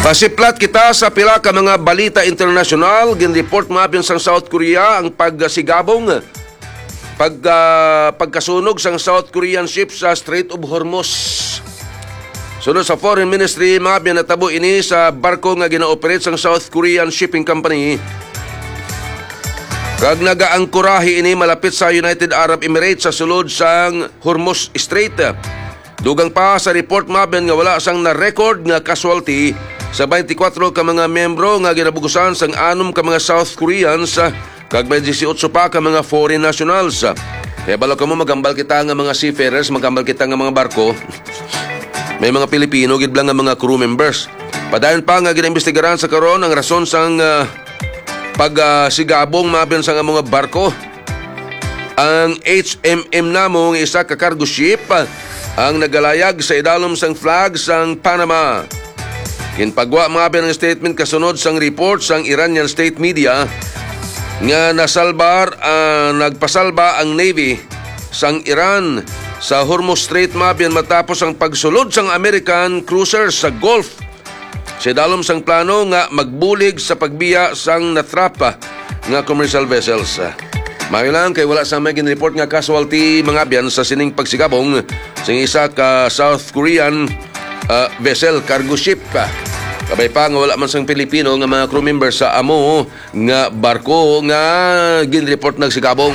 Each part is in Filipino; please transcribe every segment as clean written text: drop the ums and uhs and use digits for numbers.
Pasiplat kita sa pila ka mga balita internasyonal. Gin-report mabyon sang South Korea ang pagsigabong pagkasunog sang South Korean ship sa Strait of Hormuz. Sunod sa Foreign Ministry, mabyon natabo ini sa barko nga gina-operate sang South Korean Shipping Company. Kag nagaangkurahi ini malapit sa United Arab Emirates sa sulod sang Hormuz Strait. Dugang pa sa report mabyon nga wala sang na-record nga casualty sa 24 ka mga membro nga ginabugusan sang 6 ka mga South Koreans kag may 18 pa ka mga foreign nationals. Kaya balo ka mo magambal kita nga mga seafarers, magambal kita nga mga barko. May mga Pilipino gid lang nga mga crew members. Padayon pa nga ginaimbestigaran sa karon ang rason sang pagsigabong mabyon sa mga barko. Ang HMM namo nga isa ka cargo ship ang nagalayag sa idalom sang flag sang Panama. Ginpagwa mabyon ang statement kasunod sang report sang Iranian state media nga nagpasalba ang Navy sang Iran sa Hormuz Strait mabyon matapos ang pagsulod sang American cruisers sa Gulf. Sa idalom sang plano nga magbulig sa pagbiya sang natrapa nga commercial vessels. Mayo lang kay wala sa may ginreport nga casualty mga biyan sa sining pagsigabong sa isa ka South Korean vessel cargo ship. Kabay pa nga wala man sang Pilipino nga mga crew members sa amo nga barko nga ginreport nagsigabong.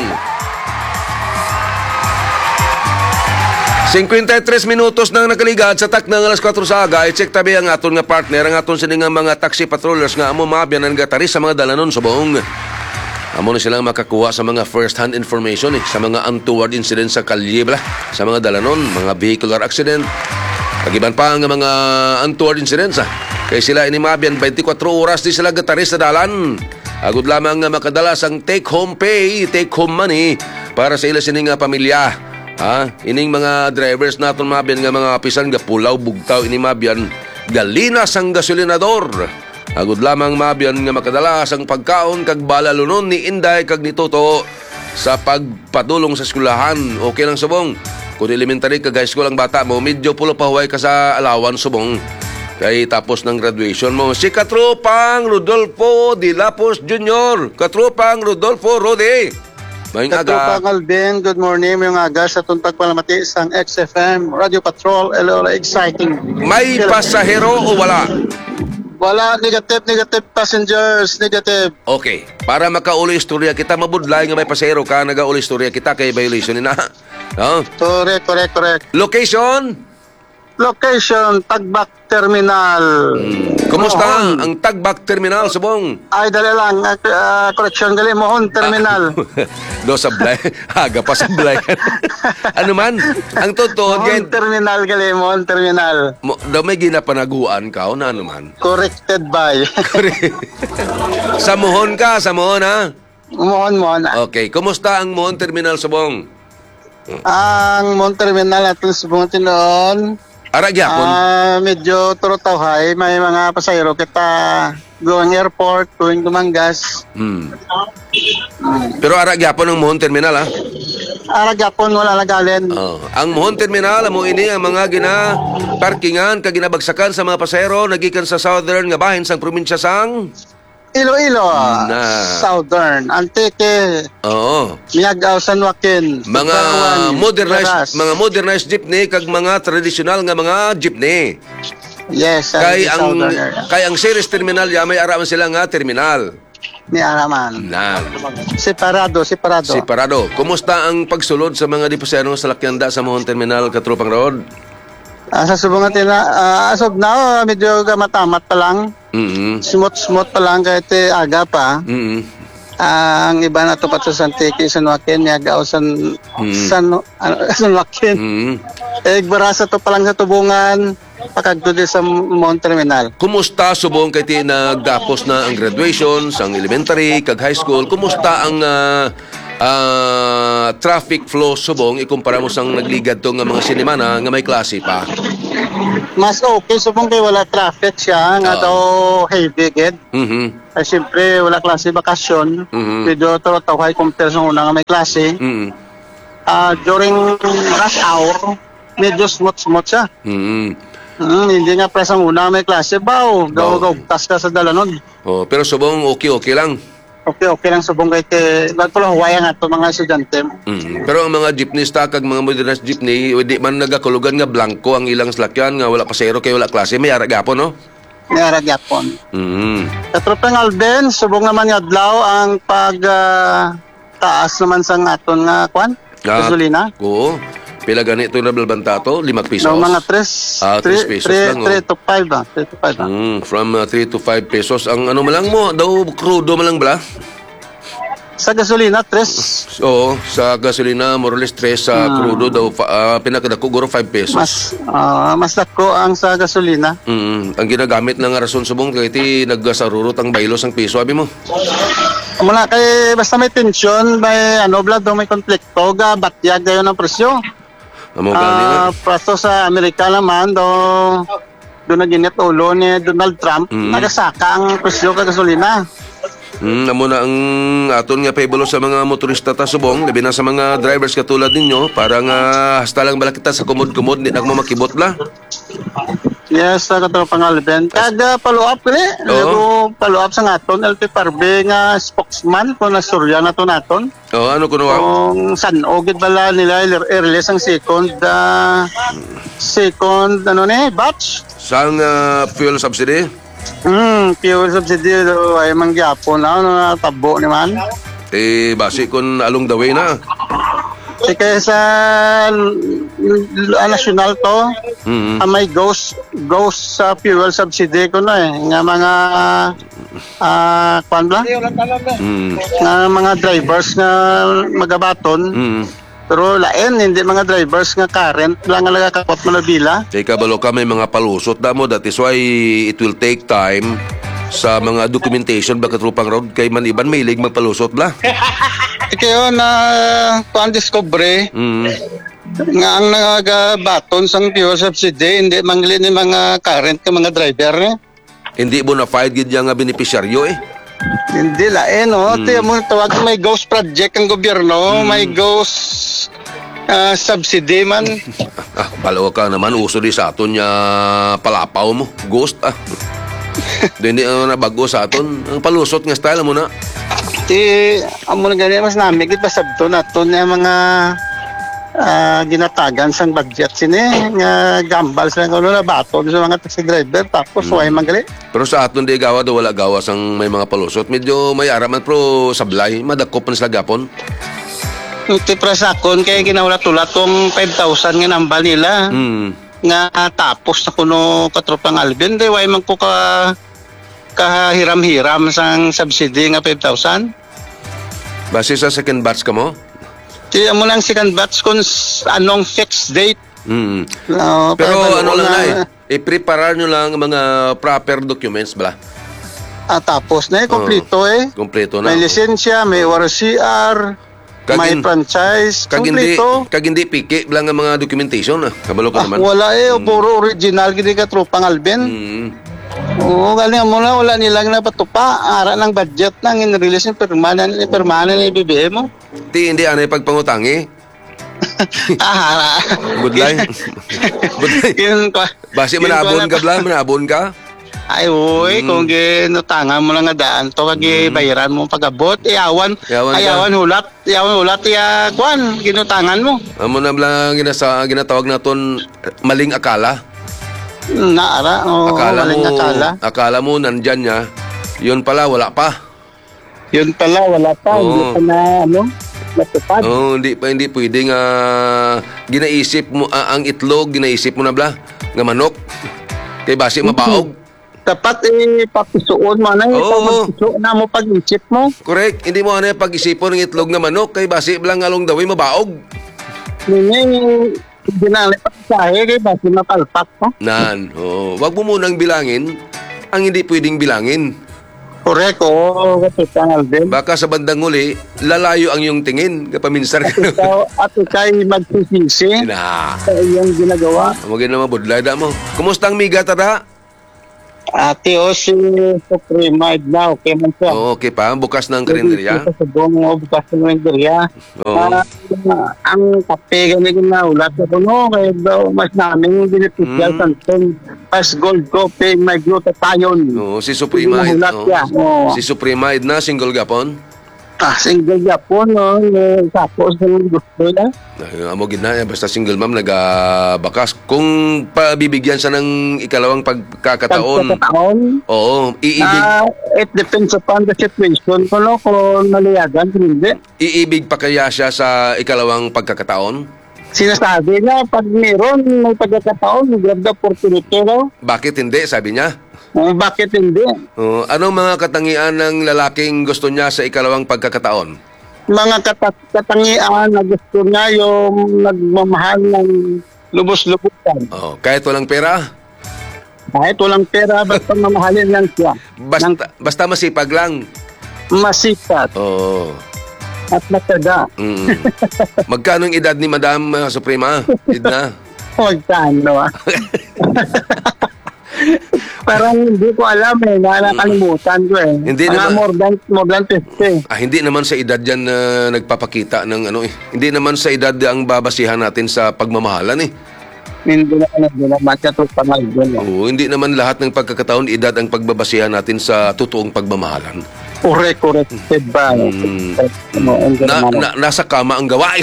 53 minutos nang nakaligad sa taknang alas 4 sa aga. I-check tabi ang aton nga partner, ang aton sining mga taxi patrollers nga amo mabyan ang gataris sa mga dalanon sa buong. Amo na silang makakuha sa mga first-hand information sa mga untoward incidents sa kalye sa mga dalanon, mga vehicular accident. Kagiban pa ang mga untoward incidents kay sila inimabyan 24 oras di sila gataris sa dalan. Agud lamang nga makadalas ang take-home pay, take-home money para sa ila sining pamilya. Ining mga drivers naton mabyan nga mga apisan nga pulaw bugtaw inimabyan galinas ang gasolinador. Agud lamang mabyan nga makadalas ang pagkaon kag balalunon ni Inday kag ni Toto sa pagpadulong sa eskwelahan. Okay lang subong. Kung elementary kag high school ang bata mo, medyo pulo pahuway ka sa alawan subong. Kay tapos ng graduation mo. Si Katropang Rodolfo de Lapos Jr. Katropang Rodolfo Rode. Maying aga. Katropang Alben, good morning. Mayong aga sa tuntag palamati sang XFM, Radio Patrol, LOL Exciting. May pasahero o wala? Wala, negative passengers, negative. Okay, para makauli istorya kita, mabudlay nga may pasahero ka, nagauli istorya kita kay violation na. Correct. Location? Location, Tagbak Terminal. Kumusta ang Tagbak Terminal, subong? Ay, dali lang. Correction, gali Mohon Terminal. Do sablay. Aga pa sablay. Ano man? Ang totoo. Mohon Terminal, gali Mohon Terminal. Daw may ginapanaguan ka o na ano man? Corrected by. Sa Mohon ka? Sa Mohon, ha? Mohon. Okay. Kumusta ang Mohon Terminal, subong? Ang Mohon Terminal natin subong noon. Aragyapon? Medyo turotawhay. May mga pasayro kita going airport, going Dumangas. Pero aragyapon ang Mohon Terminal, ha? Aragyapon, wala nagalin. Ang Mohon Terminal, amo ini ang mga gina-parkingan, kaginabagsakan sa mga pasayro, nagikan sa southern nga bahin sang probinsya sang Iloilo, Southern, Antique, Miagaw, San Joaquin, mga modernized jeepney kag mga traditional nga mga jeepney. Yes, kay ang series terminal ya may araman sila nga terminal. Ni araman. Separado. Kumusta ang pagsulod sa mga pasahero sa lakyanda sa Mohon Terminal, Katropang Road? Sa subong natin as of now, medyo matamat pa lang. Smooth pa lang kahit aga pa. Ang iba na to pat sa Santiki, San Joaquin, Miagaw, San Joaquin. Barasa to pa lang sa tubungan, pakagdo din sa Mohon Terminal. Kumusta subong kay nagdapos na ang graduation sang elementary kag high school? Kumusta ang traffic flow subong ikumpara mo sang nagligad to nga mga sinemana nga may klase pa? Mas okay subong kay wala traffic siya nga daw heavy gid. Ay siyempre wala klase bakasyon. Medyo tawhay compare sa una nga may klase. During rush hour medyo smooth siya. Hindi nga press ang una may klase ba? Gaw-tas ka sa dalanon. Oh, pero subong okay lang. Okay lang subong kay pala huwaya nga to mga estudyante. Pero ang mga jeepneysta kag mga modernized jeepney, di man nagakulugan nga blanco ang ilang salakyan nga wala pasahero kay wala klase, may ara gapon no. May ara gyapon. Sa Tropang Alben, subong naman nga adlaw ang pag taas naman sang aton nga kwan, gasolina. Oo. Pila ganito na balbanta to? 5 pesos? No, mga 3 pesos lang. 3 to 5 ba? 3 to 5 ba? From 3 to 5 pesos. Ang ano malang mo, daw crudo malang bala? Sa gasolina, 3. Oo, sa gasolina, more or less 3. Sa crudo daw, pinakadako, guro 5 pesos. Mas dako ang sa gasolina. Ang ginagamit ng rason subong, kaya iti naggasarurot ang baylos ang piso, abi mo? Muna kay basta may tensyon, may blad, may konflikto, batyag gayon ang presyo. Prasto sa Amerika naman, doon na ginit ulo ni Donald Trump, nagasaka ang presyo ka gasolina. Amo na ang aton nga paibalo sa mga motorista ta subong, labi na sa mga drivers katulad ninyo, para nga hasta lang bala kita sa kumod-kumod, di na mo makibot la. Yes, sa Tropang Alben. Kada follow-up follow-up sa aton, LP Parbe nga spokesman kung nasurya na to naton. Ano kuno wa? Kung saan ogid bala nila i-release ang second batch. Sang fuel subsidy? Fuel subsidy ay mangyapon na tabo naman. Basi kun along the way na. Kaya sa national to, may ghost sa fuel subsidy ko na nga mga nga mga drivers nga magabaton. Pero lain, hindi mga drivers nga current lang nga nagakapot malabila. Kabalo ka may mga palusot na mo, that is why it will take time sa mga documentation baka Tropang Road kay man iban may magpalusot bla. Kaya na kuan discovery nga ang nagabaton sang fuel subsidy hindi mangli ni mga current ka mga driver ne. Hindi bona fide gid nga beneficiaryo Hindi lain Tiyo mo tawag may ghost project ang gobyerno, may ghost subsidy man. Palo ka naman uso di sa aton nya palapaw mo, ghost Hindi na bago sa aton. Ang palusot nga style mo na. Amo na ganyan mas namin kita sabto naton nga mga ginatagan sang budget sini nga gambal sa na baton sa mga taxi driver tapos way magali. Pero sa aton di gawa do wala gawas ang may mga palusot. Medyo may araman pero sablay, madakop man sila gapon. Iti prasakon kay ginawala-tulat kung 5,000 nga nambal nila. Nga tapos na kuno Tropang Alben di way man ko kahiram-hiram sang subsidy nga 5,000. Base sa second batch ka mo? Tiyan mo lang second batch kung anong fixed date. Pero ano lang i-prepare nyo lang mga proper documents bala. Tapos na kompleto Kompleto na. May lisensya, may WRCR, may franchise, kompleto. Kag hindi piki lang ang mga documentation kabalo ka naman. Wala puro original gini ka Tropang Alben. Galing mo na wala nilang napatupa. Ara ng budget nang in-release yung permanent BBM mo. Hindi anay pagpangutangi. Budlay. Basi manabon ka bla, manabon ka. Ay kung ginutangan mo lang nga daan to kag bayaran mo pagabot, ayawan hulat kwan ginutangan mo. Amo na bla ginatawag naton maling akala. Naara, akala mo nandyan niya, yun pala wala pa. Hindi pa na natupad. Hindi pwedeng ginaisip mo ang itlog, ginaisip mo na bla nga manok. Kay basi mabaog. Dapat papisuon mo na pagpisuon na mo pag-isip mo. Correct, hindi mo pag-isipon ng itlog nga manok kay basi blang along the way mabaog. Hindi na pasahe kay basi mapalpak mo. Wag mo munang bilangin ang hindi pwedeng bilangin. Correct, Tropang Alben. Baka sa bandang huli, lalayo ang iyong tingin kapaminsar ka. At ikay magsisisi sa iyong ginagawa. Magin na mabudlay da mo. Kumusta ang miga tada? Ate o si Supreme na okay man siya. Oo, okay pa. Bukas ng karinderya. Sa subong mo, bukas ng karinderya. Oo. Ang kape ganyan na ulat sa puno, kaya daw mas namin beneficial santon. Pas gold coffee, may glutathione. Oo, si Supremide. Ulat siya. Oo. Si Supremide na, single gapon. Single Japon, no? Tapos yung gusto na. Amo gina, basta single ma'am, nagabakas. Kung pabibigyan siya ng ikalawang pagkakataon, oo, iibig. It depends upon the situation ko, no? Kung naliyagan, hindi. Iibig pa kaya siya sa ikalawang pagkakataon? Sinasabi niya, pag meron, may pagkakataon, grab the opportunity, no? Bakit hindi, sabi niya? Bakit hindi? Anong mga katangian ng lalaking gusto niya sa ikalawang pagkakataon? Mga katangian na gusto niya yung nagmamahal ng lubos-lubusan. Kahit walang pera? Kahit walang pera, basta mamahalin lang siya. Basta masipag lang? Masipat. Oo. At mataga. Magkano ang edad ni Madam Suprema? Edna? Magkano Parang hindi ko alam nakakalimutan ko Hindi naman, more than 50. Hindi naman sa edad yan nagpapakita ng Hindi naman sa edad ang babasihan natin sa pagmamahalan Hindi naman katupang doon. Oo, hindi naman lahat ng pagkakataon edad ang pagbabasihan natin sa totoong pagmamahalan. Correct. Ba? Nasa kama ang gawa,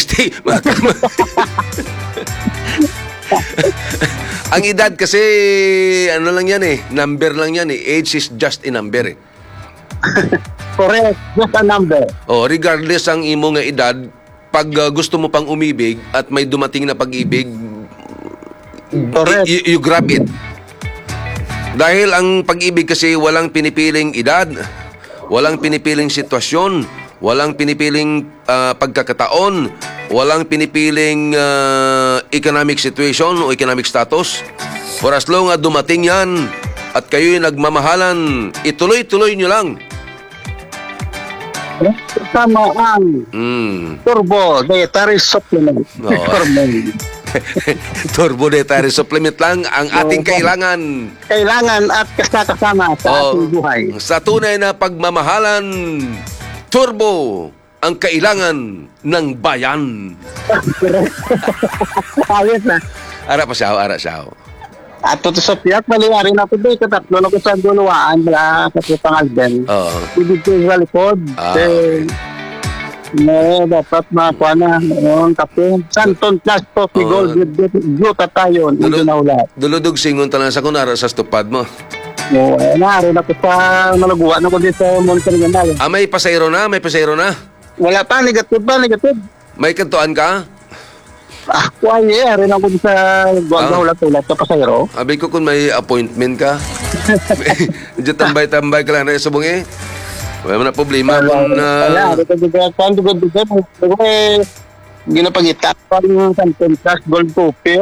Ang edad kasi, ano lang yan number lang yan Age is just a number Correct, just a number. Regardless ang imo nga edad, pag gusto mo pang umibig at may dumating na pag-ibig, you grab it. Dahil ang pag-ibig kasi walang pinipiling edad, walang pinipiling sitwasyon, walang pinipiling pagkakataon, walang pinipiling economic situation o economic status. For as long as dumating yan at kayo'y nagmamahalan, ituloy-tuloy nyo lang. Tama ang turbo dietary supplement. Turbo dietary supplement lang ang ating kailangan. Kailangan at kasama sa ating buhay. Sa tunay na pagmamahalan, turbo ang kailangan ng bayan. Ayos na. Ara pa siya, ara siya. At ito sa piyak, maliwari na ito doon. Katatlo na ko sa guluwaan na katutang Alden. Ibig ko sa likod. Dapat makakuha na ng kape. Santon Plus Coffee Gold with glutathione. Ito na ulat. Duludog singon talang sa kunara sa stupad mo. Naroon ako sa malaguan ako dito sa Monterrey. May pasayro na? May pasayro na? Wala pa, negative. May kantuan ka? Rin ako sa ulat-ulat sa pasayro. Abi ko kung may appointment ka. Diyan tambay-tambay ka lang na sa bungi. Wala na problema. Wala. Ginapagita ko ang Santon Plus Gold Coffee.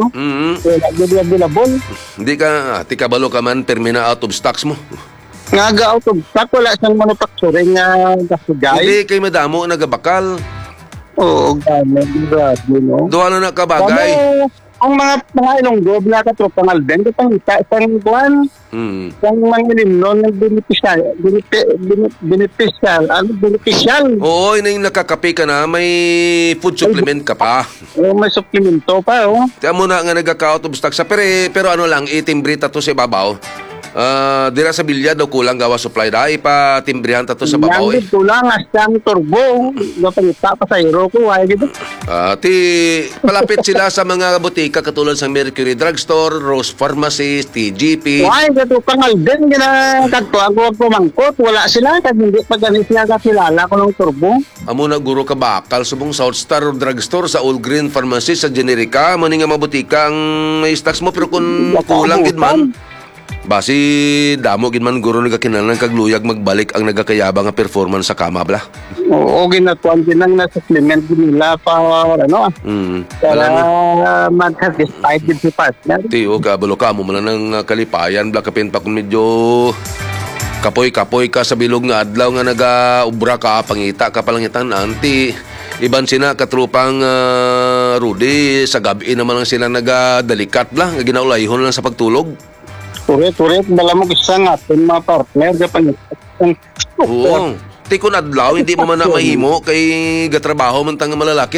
Hindi ka, tikabalo ka man, termina out of stocks mo. Nga out of stock, wala siyang manufacturing na kasigay. Hindi, kay madamo, nagabakal. Oo, gano'n. No? Duha na nakabagay. Ang mga ilonggob na katropang Alden, isang buwan, isang mangilim noon ng beneficial. Oo, yun yung nakakape ka na, may food supplement ka pa. May supplemento pa, Kaya mo na nga nagka-out of stock sa pero ano lang, itimbrita to sa ibabaw. Dira sa bilya daw kulang gawa supply dahil pa timbrihan tato sa babaw. Yang kulang asang turbo, napalita pa sa hero ko, ay gitu. Palapit sila sa mga butika katulad sa Mercury Drugstore, Rose Pharmacy, TGP. Ay, gato pangal din ginakagto ako pumangkot, wala sila kasi hindi pa ganit sila kakilala ko ng turbo. Amo na guro ka bakal subong South Star Drugstore sa All Green Pharmacy sa Generica, mani nga mabutika ang may stocks mo pero kung kulang gid man. Basi damo gid man guro nagakinahanglan kag luyag magbalik ang nagakayabang nga performance sa kama bla. Oo, ginatuan din ang supplement nila pa para mag-satisfied din si partner. Tiyo kabalo ka mo man ng kalipayan bla kapin pa kung medyo kapoy-kapoy ka sa bilog nga adlaw nga naga-ubra ka pangita ka palangitan anti iban sina katrupang Rudy sa gabi naman lang sila nagadalikat bla nga ginaulayhon lang sa pagtulog. Turit, bala mo isa nga atin mga partner. Oo. Ti kun adlaw, hindi mo man na mahimo kay gatrabaho man tang malalaki.